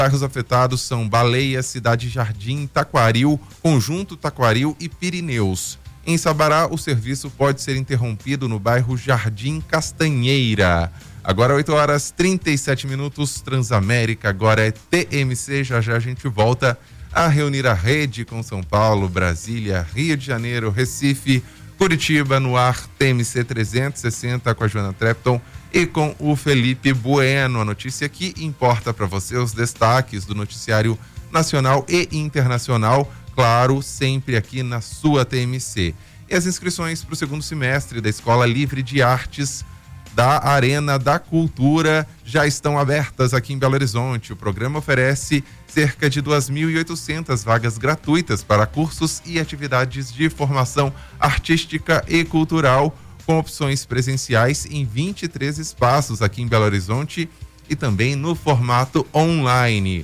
Bairros afetados são Baleia, Cidade Jardim, Taquaril, Conjunto Taquaril e Pirineus. Em Sabará, o serviço pode ser interrompido no bairro Jardim Castanheira. Agora 8h37, Transamérica, agora é TMC. Já já a gente volta a reunir a rede com São Paulo, Brasília, Rio de Janeiro, Recife, Curitiba no ar, TMC 360 com a Joana Trepton e com o Felipe Bueno. A notícia que importa para você, os destaques do noticiário nacional e internacional, claro, sempre aqui na sua TMC. E as inscrições para o segundo semestre da Escola Livre de Artes da Arena da Cultura já estão abertas aqui em Belo Horizonte. O programa oferece cerca de 2.800 vagas gratuitas para cursos e atividades de formação artística e cultural, com opções presenciais em 23 espaços aqui em Belo Horizonte e também no formato online.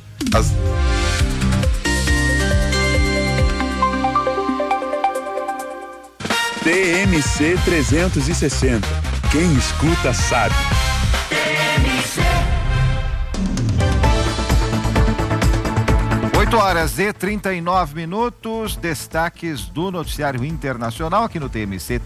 TMC 360. Quem escuta sabe. 8h39, destaques do noticiário internacional aqui no TMC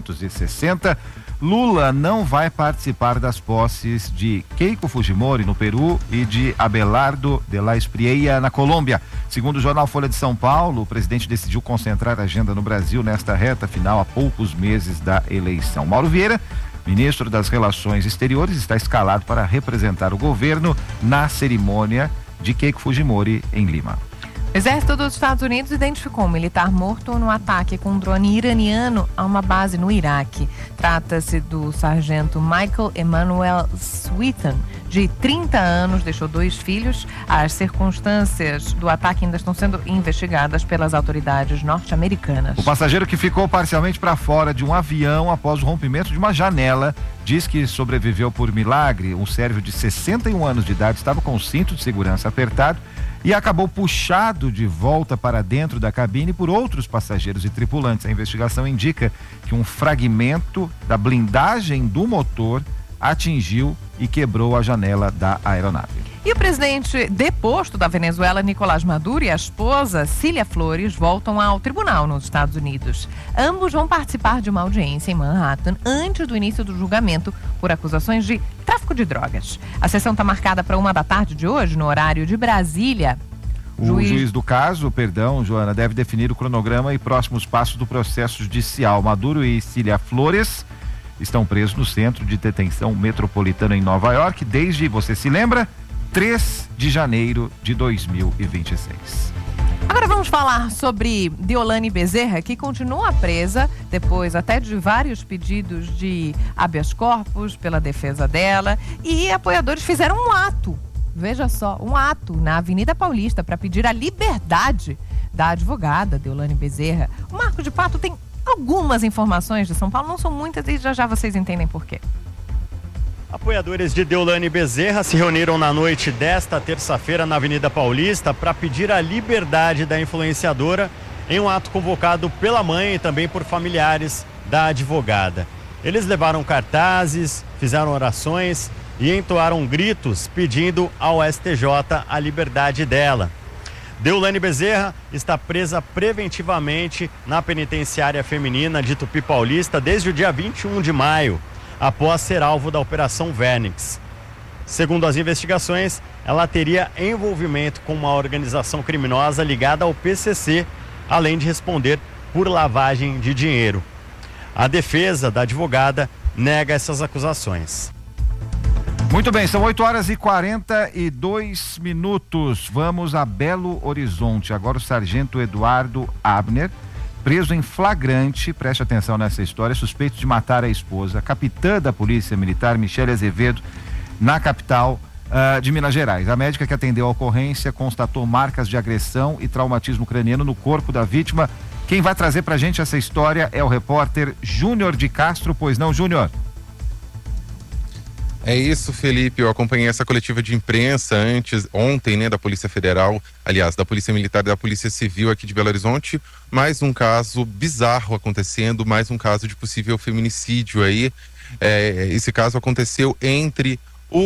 360. Lula não vai participar das posses de Keiko Fujimori no Peru e de Abelardo de la Espriella na Colômbia. Segundo o jornal Folha de São Paulo, o presidente decidiu concentrar a agenda no Brasil nesta reta final, a poucos meses da eleição. Mauro Vieira, ministro das Relações Exteriores, está escalado para representar o governo na cerimônia de Keiko Fujimori em Lima. O Exército dos Estados Unidos identificou um militar morto no ataque com um drone iraniano a uma base no Iraque. Trata-se do sargento Michael Emmanuel Sweeten, de 30 anos, deixou 2 filhos. As circunstâncias do ataque ainda estão sendo investigadas pelas autoridades norte-americanas. O passageiro que ficou parcialmente para fora de um avião após o rompimento de uma janela diz que sobreviveu por milagre. Um sérvio de 61 anos de idade estava com o cinto de segurança apertado e acabou puxado de volta para dentro da cabine por outros passageiros e tripulantes. A investigação indica que um fragmento da blindagem do motor atingiu e quebrou a janela da aeronave. E o presidente deposto da Venezuela, Nicolás Maduro, e a esposa, Cília Flores, voltam ao tribunal nos Estados Unidos. Ambos vão participar de uma audiência em Manhattan antes do início do julgamento por acusações de tráfico de drogas. A sessão está marcada para 1 da tarde de hoje, no horário de Brasília. O juiz do caso, Joana, deve definir o cronograma e próximos passos do processo judicial. Maduro e Cília Flores estão presos no Centro de Detenção Metropolitano em Nova York desde, você se lembra, 3 de janeiro de 2026. Agora vamos falar sobre Deolane Bezerra, que continua presa depois até de vários pedidos de habeas corpus pela defesa dela, e apoiadores fizeram um ato, veja só, um ato na Avenida Paulista para pedir a liberdade da advogada Deolane Bezerra. O Marco de Pato tem algumas informações de São Paulo, não são muitas, e já já vocês entendem por quê. Apoiadores de Deolane Bezerra se reuniram na noite desta terça-feira na Avenida Paulista para pedir a liberdade da influenciadora em um ato convocado pela mãe e também por familiares da advogada. Eles levaram cartazes, fizeram orações e entoaram gritos pedindo ao STJ a liberdade dela. Deolane Bezerra está presa preventivamente na penitenciária feminina de Tupi Paulista desde o dia 21 de maio. Após ser alvo da Operação Vernix. Segundo as investigações, ela teria envolvimento com uma organização criminosa ligada ao PCC, além de responder por lavagem de dinheiro. A defesa da advogada nega essas acusações. Muito bem, são 8h42. Vamos a Belo Horizonte. Agora o sargento Eduardo Abner, preso em flagrante, preste atenção nessa história, suspeito de matar a esposa, a capitã da Polícia Militar, Michele Azevedo, na capital de Minas Gerais. A médica que atendeu a ocorrência constatou marcas de agressão e traumatismo craniano no corpo da vítima. Quem vai trazer pra gente essa história é o repórter Júnior de Castro, pois não, Júnior? É isso, Felipe. Eu acompanhei essa coletiva de imprensa ontem, né, da Polícia Federal, aliás, da Polícia Militar e da Polícia Civil aqui de Belo Horizonte. Mais um caso bizarro acontecendo, mais um caso de possível feminicídio aí. Esse caso aconteceu entre o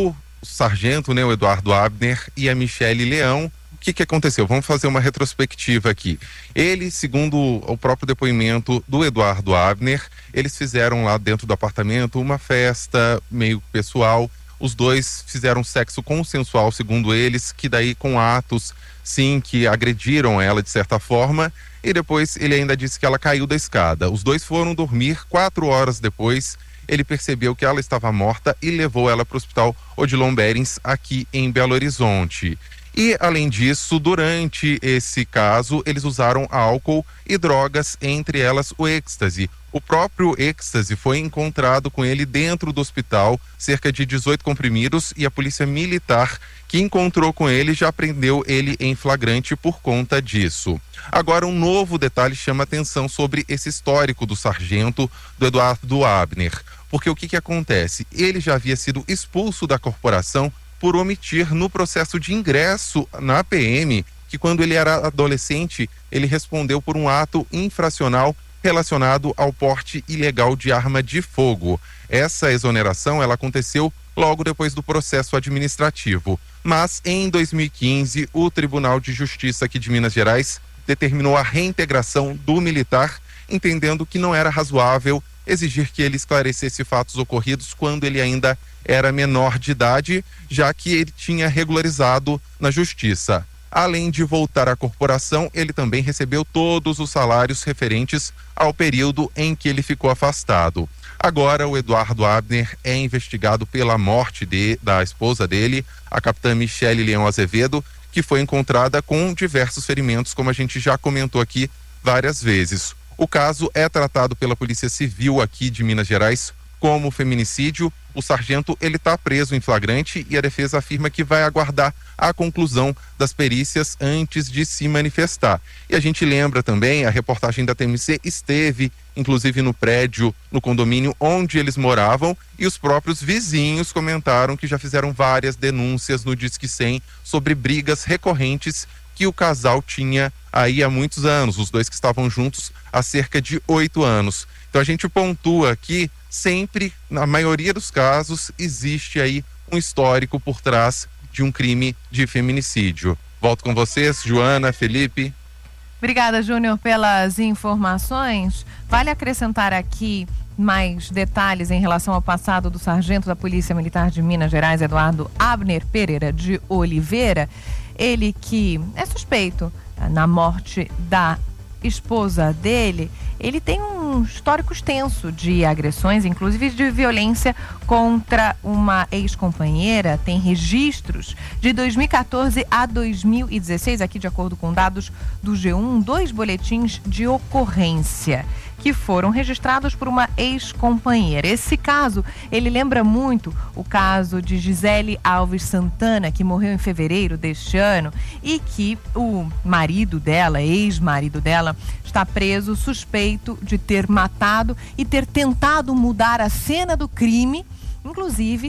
sargento, né, o Eduardo Abner, e a Michele Leão. O que aconteceu? Vamos fazer uma retrospectiva aqui. Ele, segundo o próprio depoimento do Eduardo Abner, eles fizeram lá dentro do apartamento uma festa meio pessoal. Os dois fizeram sexo consensual, segundo eles, que daí com atos, sim, que agrediram ela de certa forma. E depois ele ainda disse que ela caiu da escada. Os dois foram dormir. 4 horas depois, ele percebeu que ela estava morta e levou ela para o Hospital Odilon Berens, aqui em Belo Horizonte. E, além disso, durante esse caso, eles usaram álcool e drogas, entre elas o êxtase. O próprio êxtase foi encontrado com ele dentro do hospital, cerca de 18 comprimidos, e a polícia militar que encontrou com ele já prendeu ele em flagrante por conta disso. Agora, um novo detalhe chama atenção sobre esse histórico do sargento, do Eduardo Abner. Porque o que acontece? Ele já havia sido expulso da corporação por omitir no processo de ingresso na PM, que quando ele era adolescente, ele respondeu por um ato infracional relacionado ao porte ilegal de arma de fogo. Essa exoneração, ela aconteceu logo depois do processo administrativo. Mas, em 2015, o Tribunal de Justiça aqui de Minas Gerais determinou a reintegração do militar, entendendo que não era razoável exigir que ele esclarecesse fatos ocorridos quando ele ainda era menor de idade, já que ele tinha regularizado na justiça. Além de voltar à corporação, ele também recebeu todos os salários referentes ao período em que ele ficou afastado. Agora, o Eduardo Abner é investigado pela morte da esposa dele, a capitã Michele Leão Azevedo, que foi encontrada com diversos ferimentos, como a gente já comentou aqui várias vezes. O caso é tratado pela Polícia Civil aqui de Minas Gerais como feminicídio. O sargento, ele está preso em flagrante e a defesa afirma que vai aguardar a conclusão das perícias antes de se manifestar. E a gente lembra também, a reportagem da TMC esteve, inclusive, no prédio, no condomínio onde eles moravam, e os próprios vizinhos comentaram que já fizeram várias denúncias no Disque 100 sobre brigas recorrentes que o casal tinha aí há muitos anos, os dois que estavam juntos há cerca de 8 anos. Então a gente pontua aqui, sempre, na maioria dos casos, existe aí um histórico por trás de um crime de feminicídio. Volto com vocês, Joana, Felipe. Obrigada, Júnior, pelas informações. Vale acrescentar aqui mais detalhes em relação ao passado do sargento da Polícia Militar de Minas Gerais, Eduardo Abner Pereira de Oliveira. Ele que é suspeito na morte da esposa dele. Ele tem um histórico extenso de agressões, inclusive de violência contra uma ex-companheira. Tem registros de 2014 a 2016, aqui de acordo com dados do G1, 2 boletins de ocorrência que foram registrados por uma ex-companheira. Esse caso, ele lembra muito o caso de Gisele Alves Santana, que morreu em fevereiro deste ano, e que o marido dela, ex-marido dela, está preso suspeito de ter matado e ter tentado mudar a cena do crime, inclusive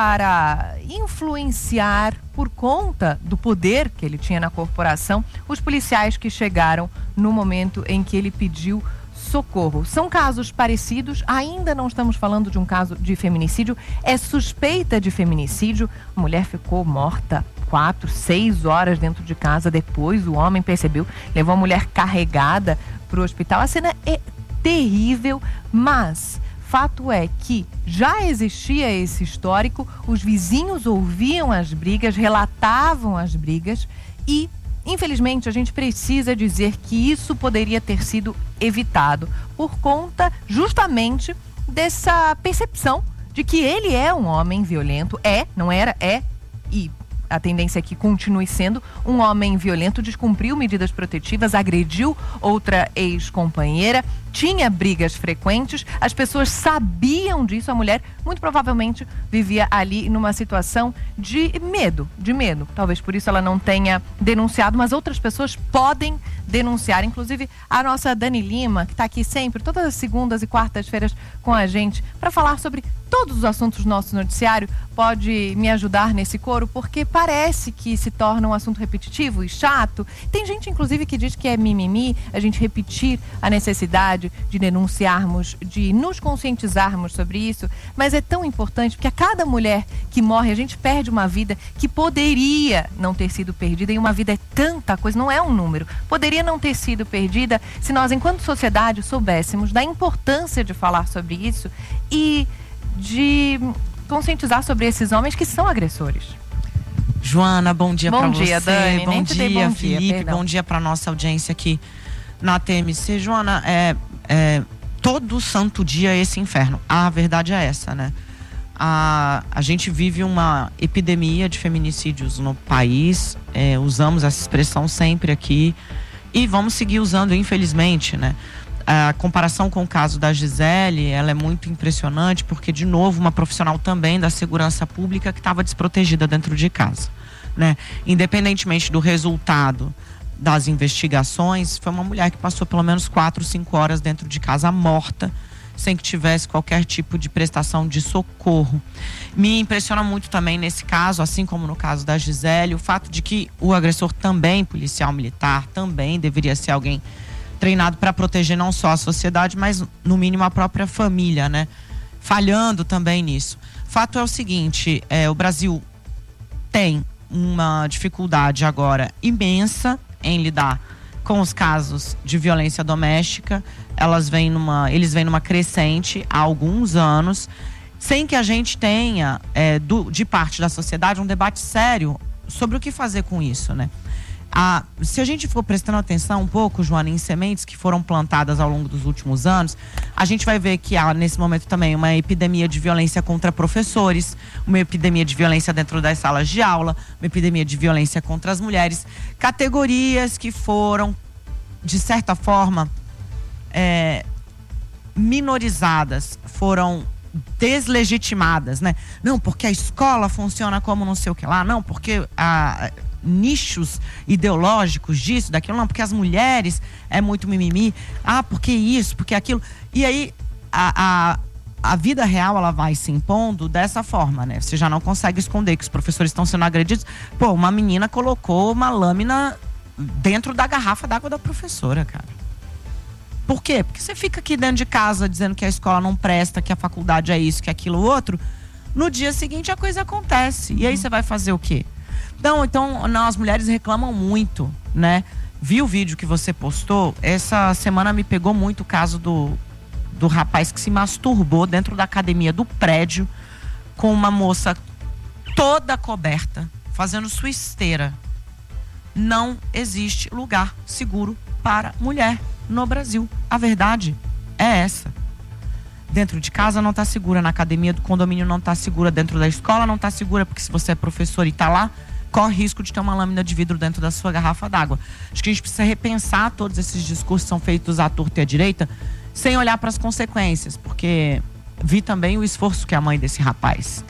para influenciar, por conta do poder que ele tinha na corporação, os policiais que chegaram no momento em que ele pediu socorro. São casos parecidos, ainda não estamos falando de um caso de feminicídio, é suspeita de feminicídio. A mulher ficou morta 4, 6 horas dentro de casa, depois o homem percebeu, levou a mulher carregada para o hospital. A cena é terrível, mas fato é que já existia esse histórico, os vizinhos ouviam as brigas, relatavam as brigas e, infelizmente, a gente precisa dizer que isso poderia ter sido evitado por conta justamente dessa percepção de que ele é um homem violento, e a tendência é que continue sendo um homem violento, descumpriu medidas protetivas, agrediu outra ex-companheira, tinha brigas frequentes, as pessoas sabiam disso, a mulher muito provavelmente vivia ali numa situação de medo. Talvez por isso ela não tenha denunciado, mas outras pessoas podem denunciar, inclusive a nossa Dani Lima, que está aqui sempre, todas as segundas e quartas-feiras com a gente, para falar sobre todos os assuntos do nosso noticiário, pode me ajudar nesse coro, porque parece que se torna um assunto repetitivo e chato. Tem gente, inclusive, que diz que é mimimi a gente repetir a necessidade de denunciarmos, de nos conscientizarmos sobre isso, mas é tão importante, porque a cada mulher que morre, a gente perde uma vida que poderia não ter sido perdida, e uma vida é tanta coisa, não é um número, poderia não ter sido perdida se nós, enquanto sociedade, soubéssemos da importância de falar sobre isso e de conscientizar sobre esses homens que são agressores. Joana, bom dia para você. Bom dia, Dani. Bom dia, Felipe. Bom dia para nossa audiência aqui na TMC. Joana, todo santo dia esse inferno. A verdade é essa, né? A gente vive uma epidemia de feminicídios no país. Usamos essa expressão sempre aqui e vamos seguir usando, infelizmente, né? A comparação com o caso da Gisele, ela é muito impressionante, porque, de novo, uma profissional também da segurança pública que estava desprotegida dentro de casa, né? Independentemente do resultado das investigações, foi uma mulher que passou pelo menos 4, 5 horas dentro de casa morta, sem que tivesse qualquer tipo de prestação de socorro. Me impressiona muito também nesse caso, assim como no caso da Gisele, o fato de que o agressor também, policial militar, também deveria ser alguém treinado para proteger não só a sociedade, mas no mínimo a própria família, né? Falhando também nisso. Fato é o seguinte, o Brasil tem uma dificuldade agora imensa em lidar com os casos de violência doméstica. Eles vêm numa crescente há alguns anos, sem que a gente tenha, de parte da sociedade, um debate sério sobre o que fazer com isso, né? Se a gente for prestando atenção um pouco, Joana, em sementes que foram plantadas ao longo dos últimos anos, a gente vai ver que há nesse momento também uma epidemia de violência contra professores, uma epidemia de violência dentro das salas de aula, uma epidemia de violência contra as mulheres, categorias que foram, de certa forma, minorizadas, foram deslegitimadas, né? Não, porque a escola funciona como não sei o que lá, não, porque nichos ideológicos disso, daquilo, não, porque as mulheres é muito mimimi, porque isso, porque aquilo. E aí a vida real, ela vai se impondo dessa forma, né? Você já não consegue esconder que os professores estão sendo agredidos. Pô, uma menina colocou uma lâmina dentro da garrafa d'água da professora, cara. Por quê? Porque você fica aqui dentro de casa dizendo que a escola não presta, que a faculdade é isso, que aquilo outro. No dia seguinte a coisa acontece. E aí você vai fazer o quê? Então as mulheres reclamam muito, né? Vi o vídeo que você postou. Essa semana me pegou muito o caso do rapaz que se masturbou dentro da academia do prédio com uma moça toda coberta, fazendo sua esteira. Não existe lugar seguro para mulher no Brasil. A verdade é essa. Dentro de casa não está segura, na academia do condomínio não está segura, dentro da escola não está segura, porque se você é professor e está lá, corre risco de ter uma lâmina de vidro dentro da sua garrafa d'água. Acho que a gente precisa repensar todos esses discursos que são feitos à torta e à direita, sem olhar para as consequências, porque vi também o esforço que a mãe desse rapaz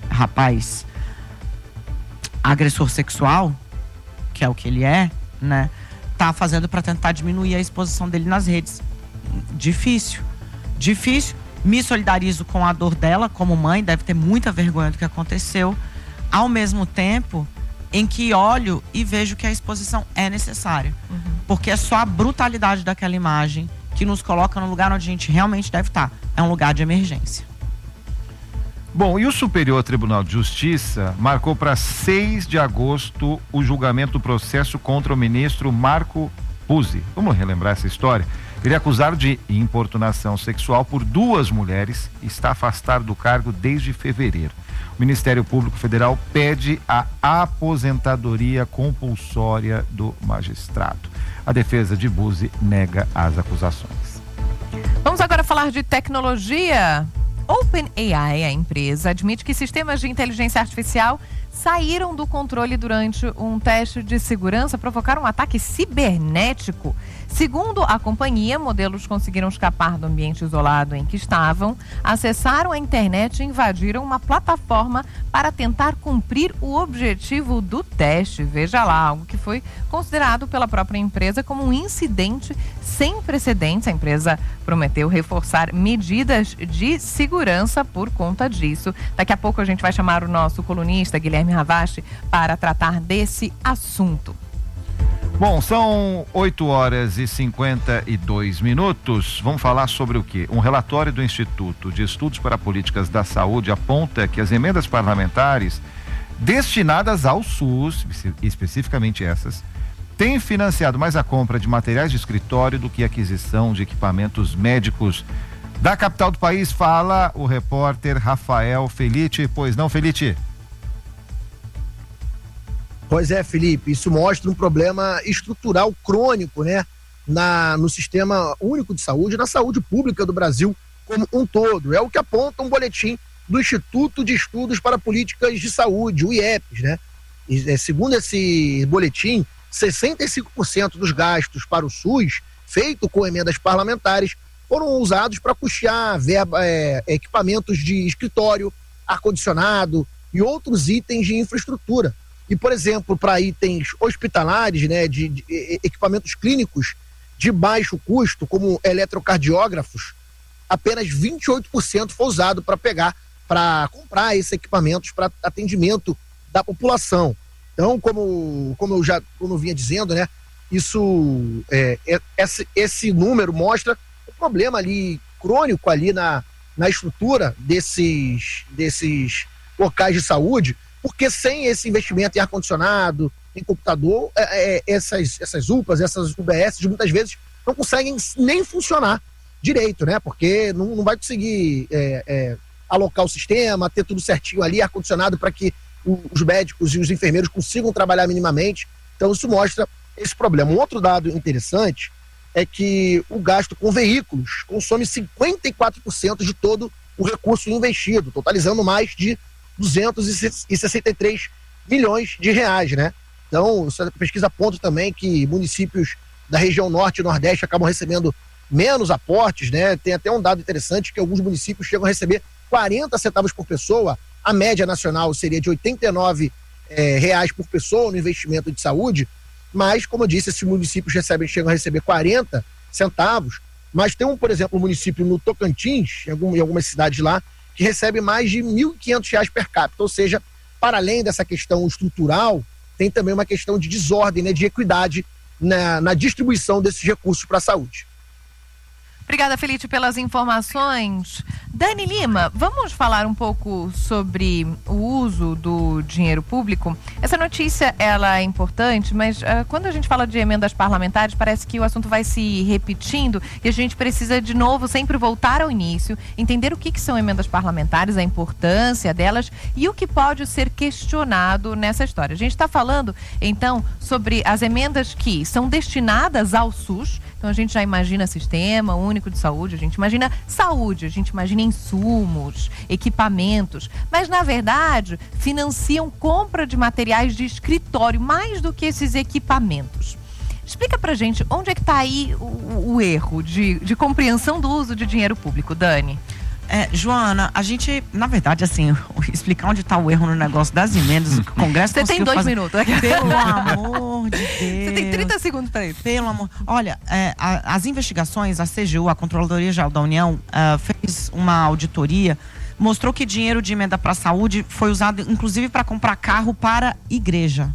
agressor sexual, que é o que ele é, né, tá fazendo para tentar diminuir a exposição dele nas redes. Difícil. Me solidarizo com a dor dela como mãe, deve ter muita vergonha do que aconteceu, ao mesmo tempo em que olho e vejo que a exposição é necessária. Porque é só a brutalidade daquela imagem que nos coloca no lugar onde a gente realmente deve estar. É um lugar de emergência. Bom, e o Superior Tribunal de Justiça marcou para 6 de agosto o julgamento do processo contra o ministro Marco Puzzi. Vamos relembrar essa história? Ele é acusado de importunação sexual por 2 mulheres e está afastado do cargo desde fevereiro. O Ministério Público Federal pede a aposentadoria compulsória do magistrado. A defesa de Puzzi nega as acusações. Vamos agora falar de tecnologia. OpenAI, a empresa, admite que sistemas de inteligência artificial saíram do controle durante um teste de segurança, provocaram um ataque cibernético. Segundo a companhia, modelos conseguiram escapar do ambiente isolado em que estavam, acessaram a internet e invadiram uma plataforma para tentar cumprir o objetivo do teste. Veja lá, algo que foi considerado pela própria empresa como um incidente sem precedentes. A empresa prometeu reforçar medidas de segurança por conta disso. Daqui a pouco a gente vai chamar o nosso colunista Guilherme Ravache para tratar desse assunto. Bom, são 8h52. Vamos falar sobre o quê? Um relatório do Instituto de Estudos para Políticas da Saúde aponta que as emendas parlamentares destinadas ao SUS, especificamente essas, têm financiado mais a compra de materiais de escritório do que a aquisição de equipamentos médicos. Da capital do país fala o repórter Rafael Felite. Pois não, Felite? Pois é, Felipe, isso mostra um problema estrutural crônico, né, no Sistema Único de Saúde, na saúde pública do Brasil como um todo. É o que aponta um boletim do Instituto de Estudos para Políticas de Saúde, o IEPS, né? E, segundo esse boletim, 65% dos gastos para o SUS, feito com emendas parlamentares, foram usados para custear equipamentos de escritório, ar-condicionado e outros itens de infraestrutura. E, por exemplo, para itens hospitalares, né, de equipamentos clínicos de baixo custo, como eletrocardiógrafos, apenas 28% foi usado para comprar esses equipamentos para atendimento da população. Então, como eu vinha dizendo, né, esse número mostra o problema ali crônico ali na estrutura desses locais de saúde, porque sem esse investimento em ar-condicionado, em computador, essas UPAs, essas UBS, muitas vezes não conseguem nem funcionar direito, né? Porque não vai conseguir alocar o sistema, ter tudo certinho ali, ar-condicionado, para que os médicos e os enfermeiros consigam trabalhar minimamente. Então isso mostra esse problema. Um outro dado interessante é que o gasto com veículos consome 54% de todo o recurso investido, totalizando mais de 263 milhões de reais, né? Então, essa pesquisa aponta também que municípios da região norte e nordeste acabam recebendo menos aportes, né? Tem até um dado interessante que alguns municípios chegam a receber 40 centavos por pessoa. A média nacional seria de 89 reais por pessoa no investimento de saúde, mas, como eu disse, esses municípios chegam a receber 40 centavos, mas tem por exemplo, um município no Tocantins, em algumas cidades lá, que recebe mais de R$ 1.500 per capita, ou seja, para além dessa questão estrutural, tem também uma questão de desordem, né, de equidade na distribuição desses recursos para a saúde. Obrigada, Felipe, pelas informações. Dani Lima, vamos falar um pouco sobre o uso do dinheiro público. Essa notícia, ela é importante, mas quando a gente fala de emendas parlamentares, parece que o assunto vai se repetindo e a gente precisa, de novo, sempre voltar ao início, entender o que são emendas parlamentares, a importância delas e o que pode ser questionado nessa história. A gente está falando, então, sobre as emendas que são destinadas ao SUS. Então a gente já imagina Sistema Único de Saúde, a gente imagina saúde, a gente imagina insumos, equipamentos, mas na verdade financiam compra de materiais de escritório mais do que esses equipamentos. Explica pra gente onde é que tá aí o erro de compreensão do uso de dinheiro público, Dani. Joana, a gente, na verdade, assim, explicar onde está o erro no negócio das emendas, o Congresso Você tem 2 minutos. Pelo amor de Deus. Você tem 30 segundos para isso. Pelo amor. Olha, as investigações, a CGU, a Controladoria Geral da União, fez uma auditoria, mostrou que dinheiro de emenda para a saúde foi usado, inclusive, para comprar carro para igreja.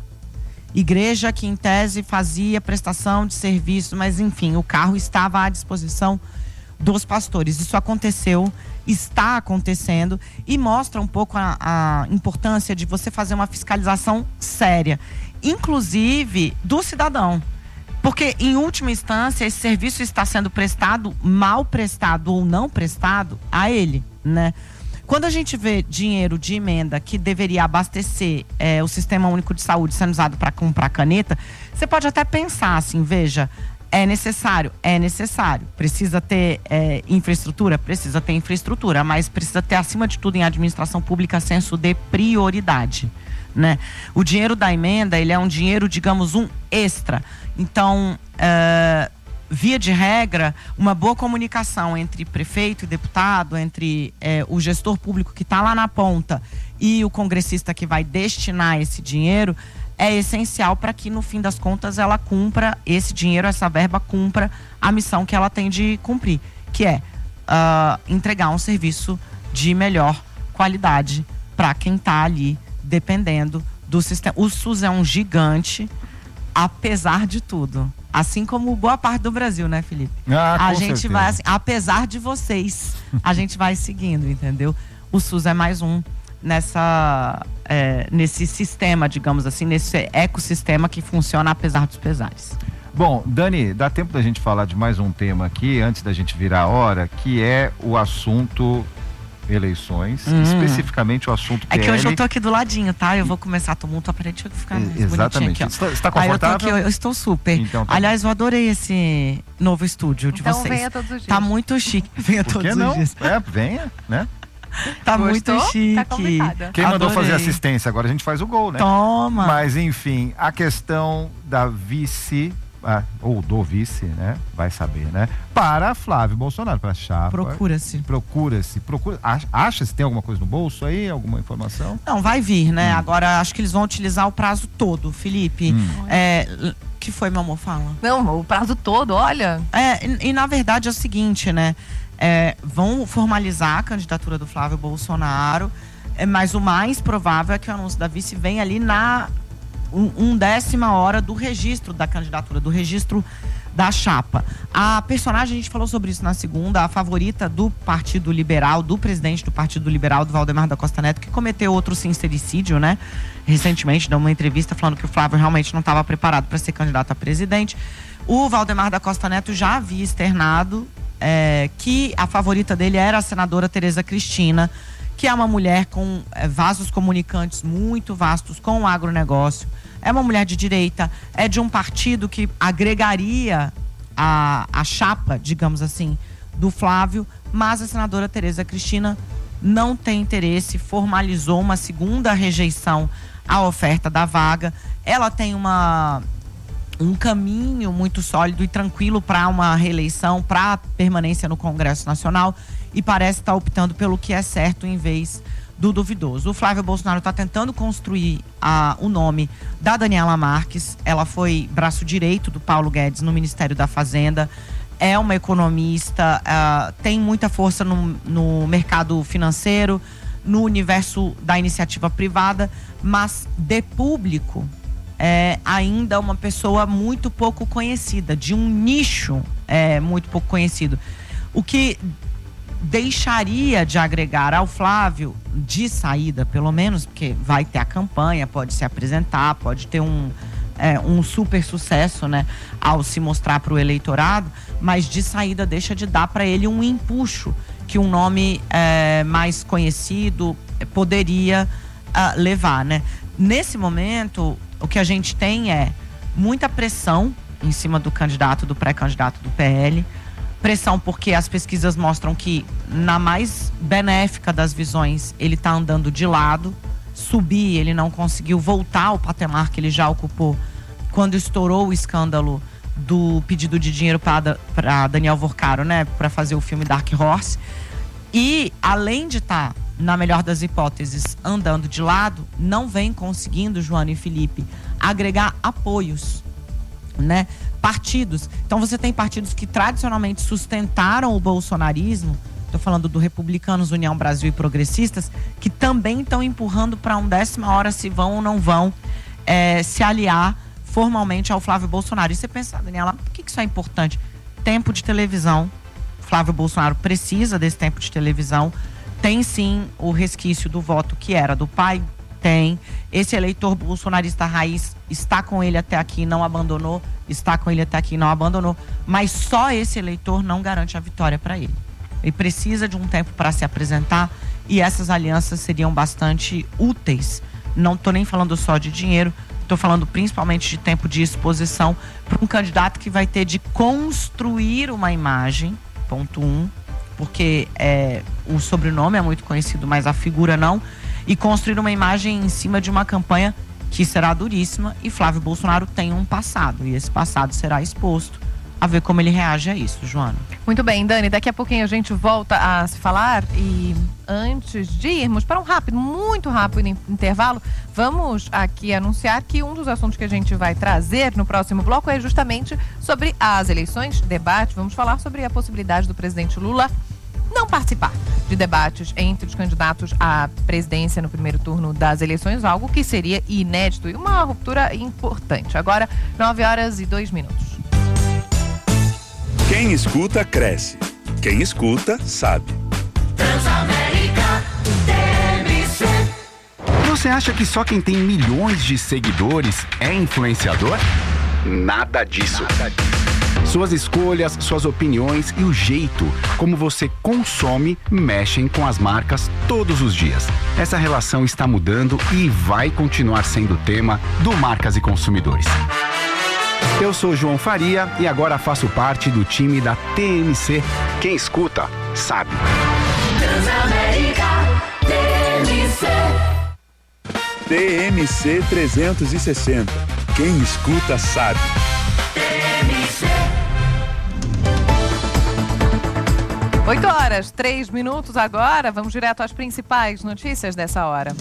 Igreja que, em tese, fazia prestação de serviço, mas, enfim, o carro estava à disposição dos pastores. Isso aconteceu, está acontecendo e mostra um pouco a importância de você fazer uma fiscalização séria, inclusive do cidadão. Porque, em última instância, esse serviço está sendo prestado, mal prestado ou não prestado, a ele, né? Quando a gente vê dinheiro de emenda que deveria abastecer o Sistema Único de Saúde sendo usado para comprar caneta, você pode até pensar assim, veja, é necessário? É necessário. Precisa ter infraestrutura? Precisa ter infraestrutura, mas precisa ter, acima de tudo, em administração pública, senso de prioridade, né? O dinheiro da emenda, ele é um dinheiro, digamos, um extra. Então, via de regra, uma boa comunicação entre prefeito e deputado, entre o gestor público que está lá na ponta e o congressista que vai destinar esse dinheiro é essencial para que, no fim das contas, ela cumpra esse dinheiro, essa verba cumpra a missão que ela tem de cumprir, que é entregar um serviço de melhor qualidade para quem está ali dependendo do sistema. O SUS é um gigante, apesar de tudo. Assim como boa parte do Brasil, né, Felipe? A gente certeza. Vai assim, apesar de vocês, a gente vai seguindo, entendeu? O SUS é mais um nesse sistema, digamos assim, nesse ecossistema que funciona apesar dos pesares. Bom, Dani, dá tempo da gente falar de mais um tema aqui, antes da gente virar a hora, que é o assunto eleições, especificamente o assunto PL. É que hoje eu tô aqui do ladinho, tá? Eu vou começar tumulto, aparente que ficar exatamente. Aqui, está confortável? Eu estou super. Então, tá. Aliás, eu adorei esse novo estúdio de vocês. Venha todos os dias. Tá muito chique. Venha todos os dias. Venha, né? Tá muito chique. Tá complicado. Quem mandou fazer assistência? Agora a gente faz o gol, né? Toma! Mas, enfim, a questão da vice... ou do vice, né? Vai saber, né? Para Flávio Bolsonaro, para a chapa. Procura-se. Acha se tem alguma coisa no bolso aí? Alguma informação? Não, vai vir, né? Agora, acho que eles vão utilizar o prazo todo, Felipe. Que foi, meu amor? Fala. Não, o prazo todo, olha. E na verdade é o seguinte, né? Vão formalizar a candidatura do Flávio Bolsonaro, mas o mais provável é que o anúncio da vice venha ali na 1ª hora do registro da candidatura, do registro da chapa. A personagem, a gente falou sobre isso na segunda, a favorita do Partido Liberal, do presidente do Partido Liberal, do Valdemar da Costa Neto, que cometeu outro sincericídio, né? Recentemente, deu uma entrevista falando que o Flávio realmente não estava preparado para ser candidato a presidente. O Valdemar da Costa Neto já havia externado que a favorita dele era a senadora Tereza Cristina, que é uma mulher com vasos comunicantes muito vastos com o agronegócio. É uma mulher de direita, é de um partido que agregaria a chapa, digamos assim, do Flávio, mas a senadora Tereza Cristina não tem interesse, formalizou uma segunda rejeição à oferta da vaga. Ela tem um caminho muito sólido e tranquilo para uma reeleição, para permanência no Congresso Nacional, e parece estar optando pelo que é certo em vez do duvidoso. O Flávio Bolsonaro está tentando construir o nome da Daniela Marques. Ela foi braço direito do Paulo Guedes no Ministério da Fazenda, é uma economista, tem muita força no mercado financeiro, no universo da iniciativa privada, mas de público é ainda uma pessoa muito pouco conhecida, de um nicho muito pouco conhecido. O que deixaria de agregar ao Flávio, de saída pelo menos, porque vai ter a campanha, pode se apresentar, pode ter um super sucesso, né, ao se mostrar para o eleitorado, mas de saída deixa de dar para ele um empuxo que um nome mais conhecido poderia levar, né? Nesse momento, o que a gente tem é muita pressão em cima do candidato, do pré-candidato do PL. Pressão porque as pesquisas mostram que, na mais benéfica das visões, ele está andando de lado. Subir, ele não conseguiu voltar ao patamar que ele já ocupou quando estourou o escândalo do pedido de dinheiro para Daniel Vorcaro, né, para fazer o filme Dark Horse. E, além de estar, na melhor das hipóteses, andando de lado, não vem conseguindo, Joana e Felipe, agregar apoios, né? Partidos. Então você tem partidos que tradicionalmente sustentaram o bolsonarismo, estou falando do Republicanos, União Brasil e Progressistas, que também estão empurrando para 1ª hora se vão ou não vão se aliar formalmente ao Flávio Bolsonaro. E você pensa, Daniela, por que isso é importante? Tempo de televisão. Flávio Bolsonaro precisa desse tempo de televisão. Tem sim o resquício do voto que era do pai. Tem. Esse eleitor bolsonarista raiz está com ele até aqui, não abandonou. Está com ele até aqui, não abandonou. Mas só esse eleitor não garante a vitória para ele. Ele precisa de um tempo para se apresentar e essas alianças seriam bastante úteis. Não estou nem falando só de dinheiro, estou falando principalmente de tempo de exposição para um candidato que vai ter de construir uma imagem, ponto 1, porque o sobrenome é muito conhecido, mas a figura não. e construir uma imagem em cima de uma campanha que será duríssima, e Flávio Bolsonaro tem um passado, e esse passado será exposto, a ver como ele reage a isso, Joana. Muito bem, Dani, daqui a pouquinho a gente volta a se falar, e antes de irmos para um muito rápido intervalo, vamos aqui anunciar que um dos assuntos que a gente vai trazer no próximo bloco é justamente sobre as eleições, debate. Vamos falar sobre a possibilidade do presidente Lula não participar de debates entre os candidatos à presidência no primeiro turno das eleições, algo que seria inédito e uma ruptura importante. Agora, 9h02. Quem escuta, cresce. Quem escuta, sabe. Transamérica TMC. Você acha que só quem tem milhões de seguidores é influenciador? Nada disso. Suas escolhas, suas opiniões e o jeito como você consome mexem com as marcas todos os dias. Essa relação está mudando e vai continuar sendo tema do Marcas e Consumidores. Eu sou João Faria e agora faço parte do time da TMC. Quem escuta, sabe. Transamérica TMC. TMC 360. Quem escuta, sabe. TMC. 8h03 agora. Vamos direto às principais notícias dessa hora.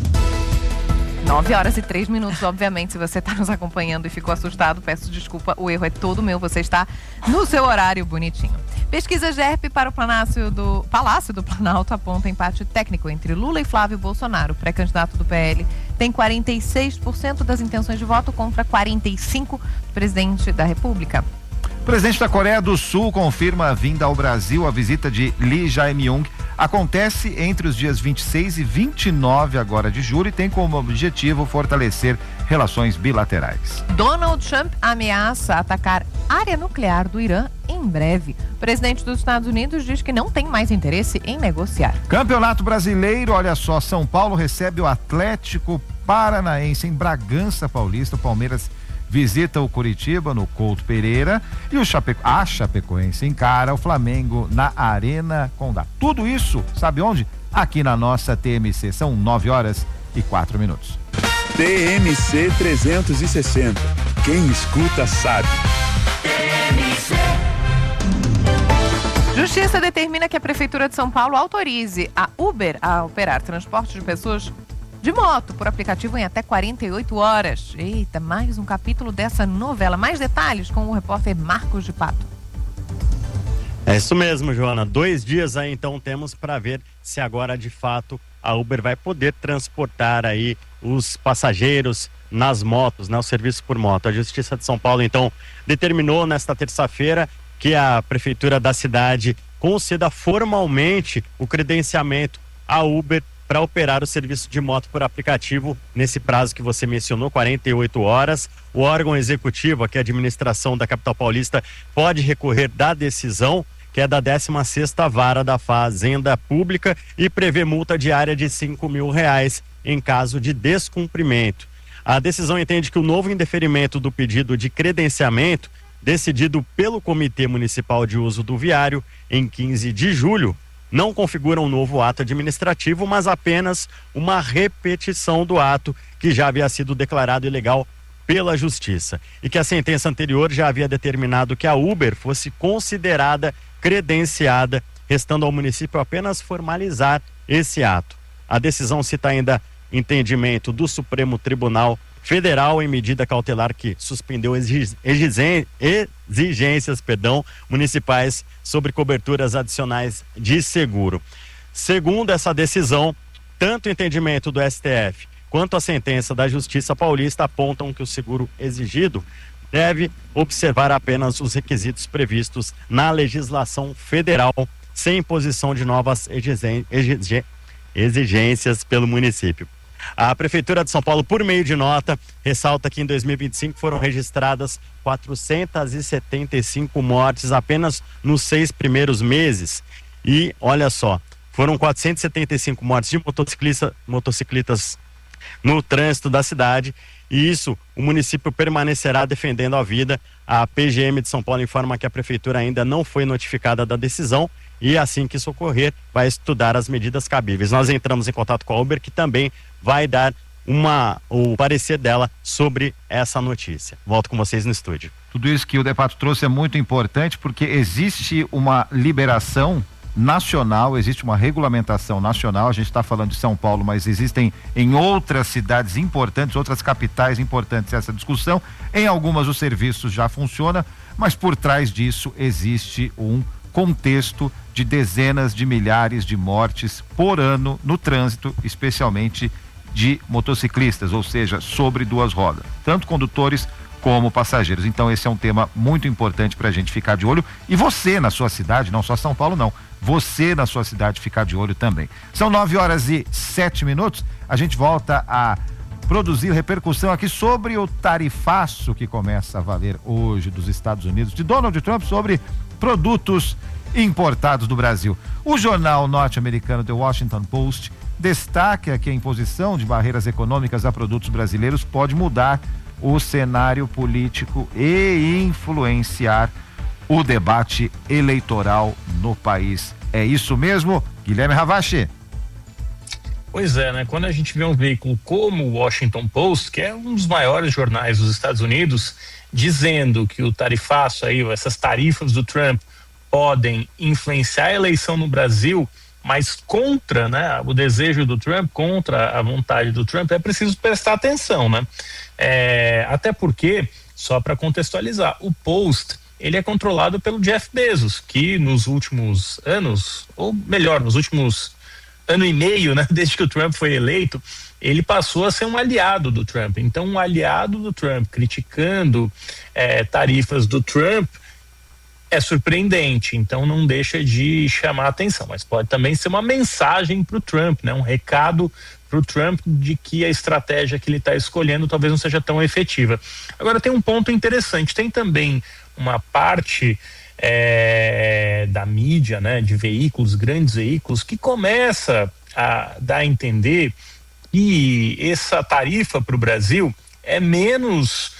9h03, obviamente. Se você está nos acompanhando e ficou assustado, peço desculpa, o erro é todo meu, você está no seu horário bonitinho. Pesquisa GERP para o Palácio do Planalto aponta empate técnico entre Lula e Flávio Bolsonaro. O pré-candidato do PL tem 46% das intenções de voto contra 45% do presidente da República. O presidente da Coreia do Sul confirma a vinda ao Brasil. A visita de Lee Jae-myung acontece entre os dias 26 e 29 agora de julho e tem como objetivo fortalecer relações bilaterais. Donald Trump ameaça atacar área nuclear do Irã em breve. O presidente dos Estados Unidos diz que não tem mais interesse em negociar. Campeonato Brasileiro, olha só, São Paulo recebe o Atlético Paranaense em Bragança Paulista. O Palmeiras visita o Curitiba no Couto Pereira e a Chapecoense encara o Flamengo na Arena Condá. Tudo isso, sabe onde? Aqui na nossa TMC. São 9h04. TMC 360. Quem escuta, sabe. TMC. Justiça determina que a Prefeitura de São Paulo autorize a Uber a operar transporte de pessoas de moto por aplicativo em até 48 horas. Eita, mais um capítulo dessa novela. Mais detalhes com o repórter Marcos de Pato. É isso mesmo, Joana. 2 dias aí então temos para ver se agora de fato a Uber vai poder transportar aí os passageiros nas motos, né? O serviço por moto. A Justiça de São Paulo então determinou nesta terça-feira que a Prefeitura da cidade conceda formalmente o credenciamento à Uber para operar o serviço de moto por aplicativo nesse prazo que você mencionou, 48 horas. O órgão executivo, aqui a administração da capital paulista, pode recorrer da decisão, que é da 16ª Vara da Fazenda Pública, e prevê multa diária de R$5 mil em caso de descumprimento. A decisão entende que o novo indeferimento do pedido de credenciamento, decidido pelo Comitê Municipal de Uso do Viário em 15 de julho, não configura um novo ato administrativo, mas apenas uma repetição do ato que já havia sido declarado ilegal pela Justiça. E que a sentença anterior já havia determinado que a Uber fosse considerada credenciada, restando ao município apenas formalizar esse ato. A decisão cita ainda entendimento do Supremo Tribunal Federal em medida cautelar que suspendeu exigências municipais sobre coberturas adicionais de seguro. Segundo essa decisão, tanto o entendimento do STF quanto a sentença da Justiça Paulista apontam que o seguro exigido deve observar apenas os requisitos previstos na legislação federal, sem imposição de novas exigências pelo município. A Prefeitura de São Paulo, por meio de nota, ressalta que em 2025 foram registradas 475 mortes apenas nos 6 primeiros meses. E, olha só, foram 475 mortes de motociclistas no trânsito da cidade. E isso, o município permanecerá defendendo a vida. A PGM de São Paulo informa que a Prefeitura ainda não foi notificada da decisão e assim que isso ocorrer, vai estudar as medidas cabíveis. Nós entramos em contato com a Uber, que também vai dar o parecer dela sobre essa notícia. Volto com vocês no estúdio. Tudo isso que o Depato trouxe é muito importante, porque existe uma liberação nacional, existe uma regulamentação nacional. A gente está falando de São Paulo, mas existem em outras cidades importantes, outras capitais importantes essa discussão. Em algumas o serviço já funciona, mas por trás disso existe um contexto de dezenas de milhares de mortes por ano no trânsito, especialmente de motociclistas, ou seja, sobre duas rodas, tanto condutores como passageiros. Então esse é um tema muito importante para a gente ficar de olho, e você na sua cidade, não só São Paulo não, você na sua cidade ficar de olho também. São 9h07, a gente volta a produzir repercussão aqui sobre o tarifaço que começa a valer hoje dos Estados Unidos, de Donald Trump, sobre produtos importados do Brasil. O jornal norte-americano The Washington Post destaca que a imposição de barreiras econômicas a produtos brasileiros pode mudar o cenário político e influenciar o debate eleitoral no país. É isso mesmo, Guilherme Ravache? Pois é, né? Quando a gente vê um veículo como o Washington Post, que é um dos maiores jornais dos Estados Unidos, dizendo que o tarifaço aí, essas tarifas do Trump podem influenciar a eleição no Brasil, mas contra, né, o desejo do Trump, contra a vontade do Trump, é preciso prestar atenção, né? Até porque, só para contextualizar, o Post, ele é controlado pelo Jeff Bezos, que nos últimos anos, ou melhor, nos últimos ano e meio, né, desde que o Trump foi eleito, ele passou a ser um aliado do Trump. Então, um aliado do Trump criticando tarifas do Trump é surpreendente, então não deixa de chamar a atenção, mas pode também ser uma mensagem para o Trump, né? Um recado para o Trump de que a estratégia que ele está escolhendo talvez não seja tão efetiva. Agora tem um ponto interessante, tem também uma parte da mídia, né, de veículos, grandes veículos, que começa a dar a entender que essa tarifa para o Brasil é menos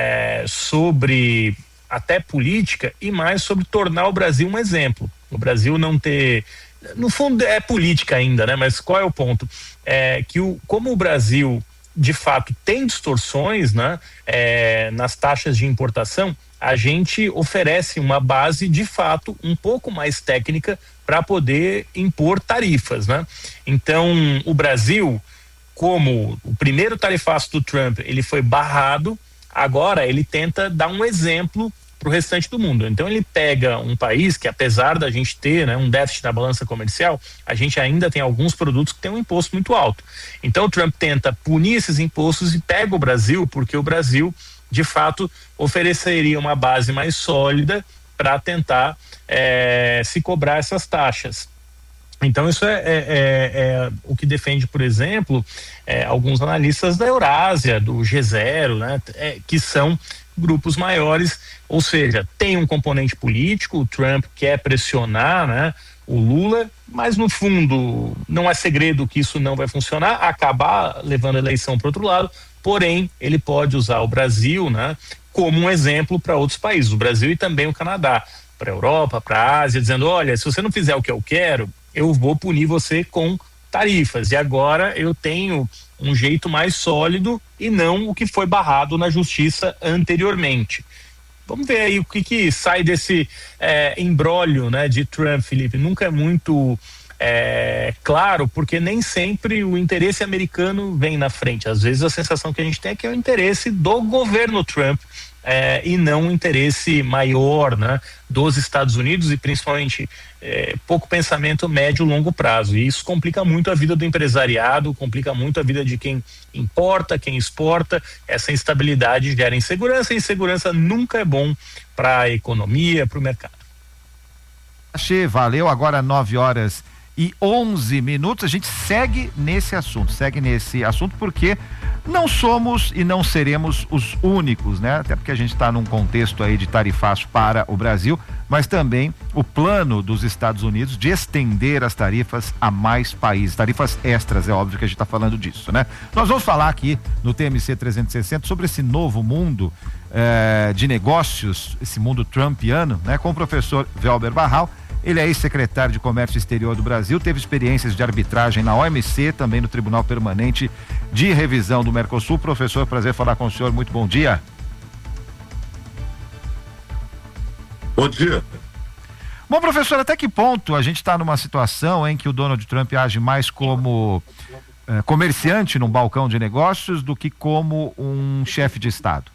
sobre até política e mais sobre tornar o Brasil um exemplo. O Brasil não ter, no fundo é política ainda, né? Mas qual é o ponto? Como o Brasil de fato tem distorções, né, nas taxas de importação, a gente oferece uma base de fato um pouco mais técnica para poder impor tarifas, né? Então o Brasil, como o primeiro tarifaço do Trump, ele foi barrado. Agora ele tenta dar um exemplo para o restante do mundo. Então ele pega um país que, apesar da gente ter, né, um déficit na balança comercial, a gente ainda tem alguns produtos que têm um imposto muito alto. Então o Trump tenta punir esses impostos e pega o Brasil, porque o Brasil de fato ofereceria uma base mais sólida para tentar se cobrar essas taxas. Então isso é o que defende, por exemplo, alguns analistas da Eurásia, do G0, né, que são grupos maiores, ou seja, tem um componente político. O Trump quer pressionar, né, o Lula, mas no fundo não é segredo que isso não vai funcionar, acabar levando a eleição para outro lado. Porém, ele pode usar o Brasil, né, como um exemplo para outros países, o Brasil e também o Canadá, para a Europa, para a Ásia, dizendo: olha, se você não fizer o que eu quero, eu vou punir você com tarifas, e agora eu tenho um jeito mais sólido e não o que foi barrado na justiça anteriormente. Vamos ver aí o que sai desse imbróglio, né, de Trump, Felipe. Nunca é muito claro, porque nem sempre o interesse americano vem na frente. Às vezes a sensação que a gente tem é que é o interesse do governo Trump, e não o interesse maior, né, dos Estados Unidos, e principalmente pouco pensamento médio e longo prazo. E isso complica muito a vida do empresariado, complica muito a vida de quem importa, quem exporta. Essa instabilidade gera insegurança, e insegurança nunca é bom para a economia, para o mercado. Valeu, agora 9h11, a gente segue nesse assunto porque não somos e não seremos os únicos, né? Até porque a gente está num contexto aí de tarifaço para o Brasil, mas também o plano dos Estados Unidos de estender as tarifas a mais países, tarifas extras, é óbvio que a gente está falando disso, né? Nós vamos falar aqui no TMC 360 sobre esse novo mundo de negócios, esse mundo trumpiano, né? Com o professor Velber Barral, Ele é ex-secretário de Comércio Exterior do Brasil, teve experiências de arbitragem na OMC, também no Tribunal Permanente de Revisão do Mercosul. Professor, prazer falar com o senhor, muito bom dia. Bom dia. Bom, professor, até que ponto a gente está numa situação em que o Donald Trump age mais como comerciante num balcão de negócios do que como um chefe de Estado?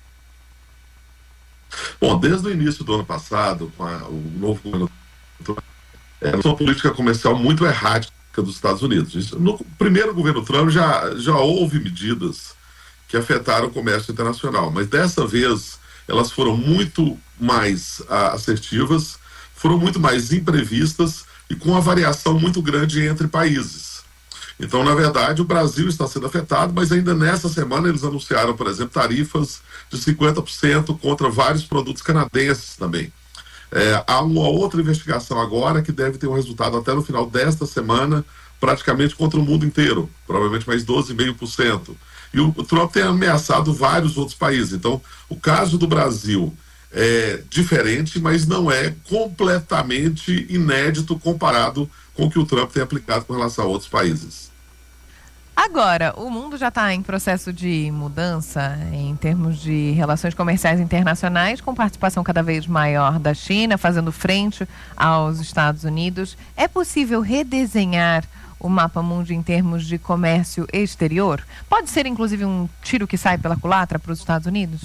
Bom, desde o início do ano passado, com o novo governo Trump, uma política comercial muito errática dos Estados Unidos. No primeiro governo Trump já houve medidas que afetaram o comércio internacional, mas dessa vez elas foram muito mais assertivas, foram muito mais imprevistas e com uma variação muito grande entre países. Então, na verdade, o Brasil está sendo afetado, mas ainda nessa semana eles anunciaram, por exemplo, tarifas de 50% contra vários produtos canadenses também. Há uma outra investigação agora que deve ter um resultado até no final desta semana, praticamente contra o mundo inteiro, provavelmente mais 12,5%. E o Trump tem ameaçado vários outros países. Então, o caso do Brasil é diferente, mas não é completamente inédito comparado com o que o Trump tem aplicado com relação a outros países. Agora, o mundo já está em processo de mudança em termos de relações comerciais internacionais, com participação cada vez maior da China, fazendo frente aos Estados Unidos. É possível redesenhar o mapa mundo em termos de comércio exterior? Pode ser, inclusive, um tiro que sai pela culatra para os Estados Unidos?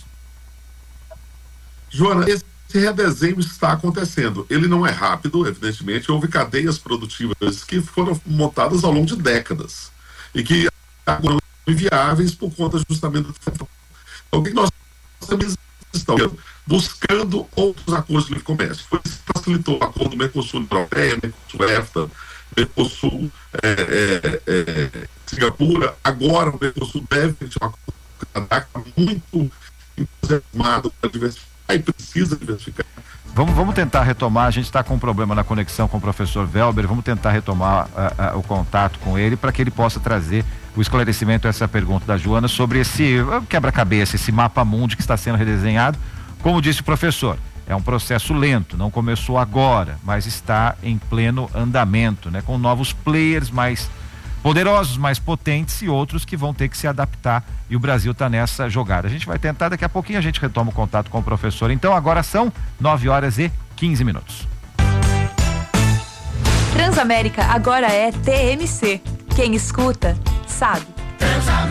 Joana, esse redesenho está acontecendo. Ele não é rápido, evidentemente. Houve cadeias produtivas que foram montadas ao longo de décadas e que agora são inviáveis por conta justamente do tempo. Então, o que nós estamos buscando outros acordos de livre comércio? Foi isso que facilitou o acordo do Mercosul Europeia, Mercosul EFTA, Mercosul Singapura. Agora o Mercosul deve ter um acordo com o Canadá, que está muito entusiasmado para diversificar e precisa diversificar. Vamos tentar retomar, a gente está com um problema na conexão com o professor Velber, vamos tentar retomar o contato com ele para que ele possa trazer o esclarecimento a essa pergunta da Joana sobre esse quebra-cabeça, esse mapa mundi que está sendo redesenhado. Como disse o professor, é um processo lento, não começou agora, mas está em pleno andamento, né? Com novos players mais poderosos, mais potentes e outros que vão ter que se adaptar, e o Brasil está nessa jogada. A gente vai tentar, daqui a pouquinho a gente retoma o contato com o professor. Então agora são 9h15. Transamérica agora é TMC. Quem escuta, sabe.